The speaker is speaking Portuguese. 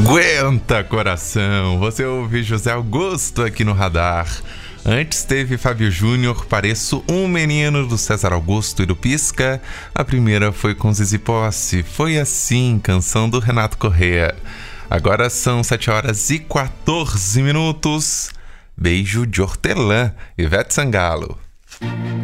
Aguenta, coração! Você ouve José Augusto aqui no Radar. Antes teve Fábio Júnior, Pareço um Menino, do César Augusto e do Pisca. A primeira foi com Zizi Posse, Foi Assim, canção do Renato Corrêa. Agora são 7h14. Beijo de Hortelã, Ivete Sangalo.